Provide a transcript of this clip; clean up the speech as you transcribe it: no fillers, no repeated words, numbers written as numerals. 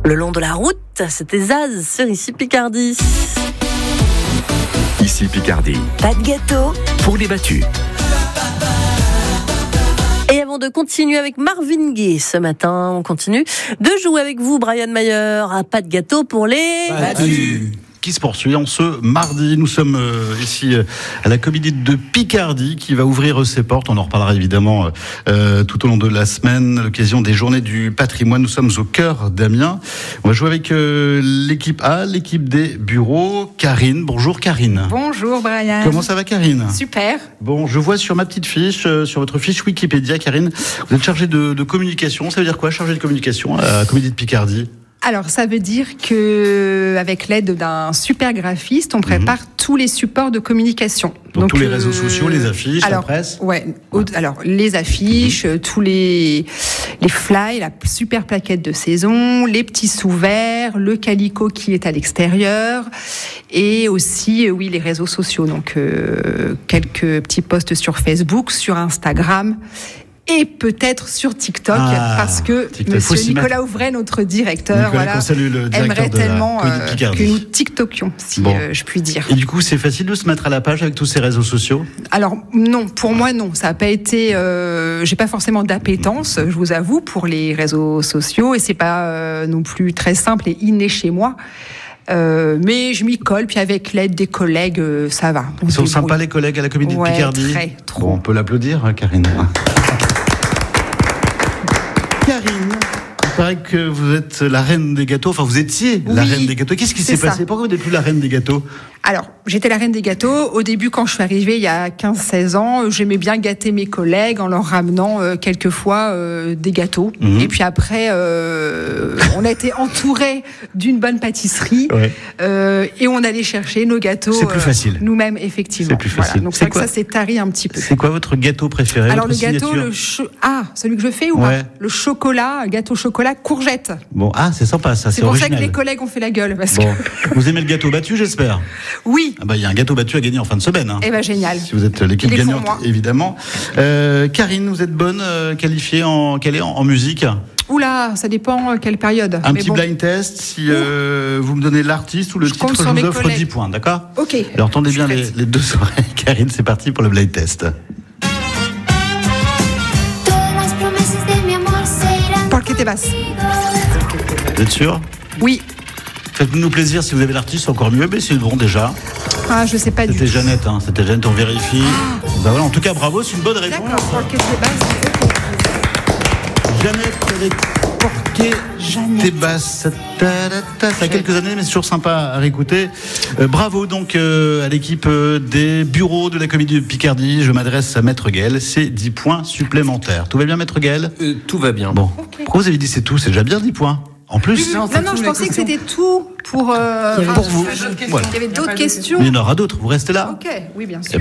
Le long de la route, c'était Zaz sur Ici Picardie. Ici Picardie. Pas de gâteau Pour les battus. Et avant de continuer avec Marvin Gaye ce matin, on continue de jouer avec vous, Brian Mayer, à Pas de gâteau pour les battus. Qui se poursuit en ce mardi. Nous sommes ici à la Comédie de Picardie qui va ouvrir ses portes. On en reparlera évidemment tout au long de la semaine à l'occasion des Journées du Patrimoine. Nous sommes au cœur d'Amiens. On va jouer avec l'équipe A, l'équipe des bureaux. Karine, bonjour Karine. Bonjour Brian. Comment ça va Karine ? Super. Bon, je vois sur ma petite fiche, sur votre fiche Wikipédia, Karine, vous êtes chargée de communication. Ça veut dire quoi, chargée de communication à la Comédie de Picardie ? Alors, ça veut dire que, avec l'aide d'un super graphiste, on prépare tous les supports de communication. Donc tous les réseaux sociaux, les affiches, la presse. Alors les affiches, tous les flyers, la super plaquette de saison, les petits sous-verts, le calicot qui est à l'extérieur, et aussi les réseaux sociaux. Donc quelques petits posts sur Facebook, sur Instagram. Et peut-être sur TikTok, parce que Monsieur Nicolas Ouvray, notre directeur, aimerait tellement que nous TikTokions, si je puis dire. Et du coup, c'est facile de se mettre à la page avec tous ces réseaux sociaux ? Alors non, pour moi non, ça n'a pas été. J'ai pas forcément d'appétence, je vous avoue, pour les réseaux sociaux, et c'est pas non plus très simple et inné chez moi. Mais je m'y colle, puis avec l'aide des collègues, ça va. Ils sont sympas les collègues à la Comédie de Picardie. Très, trop. Bon, on peut l'applaudir, hein, Karine. Karine, il paraît que vous êtes la reine des gâteaux. Enfin, vous étiez la reine des gâteaux. Qu'est-ce qui s'est passé ? Pourquoi vous n'êtes plus la reine des gâteaux ? Alors, j'étais la reine des gâteaux. Au début, quand je suis arrivée il y a 15-16 ans, j'aimais bien gâter mes collègues en leur ramenant quelquefois des gâteaux. Et puis après, on a été entourés d'une bonne pâtisserie et on allait chercher nos gâteaux. C'est plus facile. Nous-mêmes, effectivement. C'est plus facile. Voilà. Donc c'est vrai que ça s'est tari un petit peu. C'est quoi votre gâteau préféré ? Alors le gâteau, celui que je fais ou pas ? Le chocolat, gâteau chocolat courgette. Bon, c'est sympa ça, c'est original. C'est pour ça que les collègues ont fait la gueule. Vous aimez le gâteau battu, j'espère ? Oui. Il y a un gâteau battu à gagner en fin de semaine. Hein. Génial. Si vous êtes l'équipe gagnante, évidemment. Karine, vous êtes bonne, qualifiée en musique ? Oula, ça dépend quelle période. Un petit blind test, si vous me donnez l'artiste ou le titre, je vous offre 10 points, d'accord ? Ok. Alors tendez bien les deux oreilles. Karine, c'est parti pour le blind test. Porquete basse. Vous êtes sûr ? Oui. Faites-nous plaisir, si vous avez l'artiste, c'est encore mieux, mais c'est bon déjà. Je sais pas du tout. C'était Jeannette, on vérifie. En tout cas, bravo, c'est une bonne réponse. D'accord, Porquete basse. Jeannette avec Porquete basse. Ça a quelques années, mais c'est toujours sympa à réécouter. Bravo donc à l'équipe des bureaux de la Comédie de Picardie. Je m'adresse à Maître Gaël. C'est 10 points supplémentaires. Tout va bien, Maître Gaël ? Tout va bien. Bon. Okay. Pourquoi vous avez dit c'est tout ? C'est déjà bien 10 points. En plus ? Non, je pensais que c'était tout pour vous. Il y avait d'autres questions. Mais il y en aura d'autres. Vous restez là ? Ok, oui, bien sûr.